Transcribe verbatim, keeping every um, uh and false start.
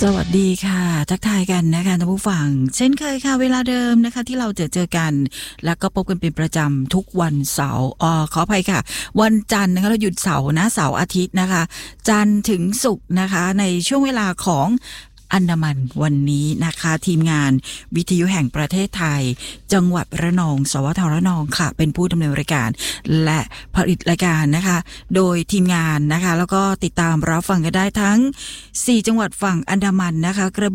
สวัสดีค่ะทักทายกันนะคะท่านผู้ฟังเช่นเคยค่ะเวลาเดิมนะคะที่เราจะเจอกันแล้วก็พบกันเป็นประจำทุกวันเสาร์อ๋อขออภัยค่ะวันจันทร์นะคะเราหยุดเสาร์นะเสาร์อาทิตย์นะคะจันทร์ถึงศุกร์นะคะในช่วงเวลาของอันดามันวันนี้นะคะทีมงานวิทยุแห่งประเทศไทยจังหวัดระนองสวทระนองค่ะเป็นผู้ดำเนินรายการและผลิตรายการนะคะโดยทีมงานนะคะแล้วก็ติดตามรับฟังกันได้ทั้งสี่จังหวัดฝั่งอันดามันนะคะกระ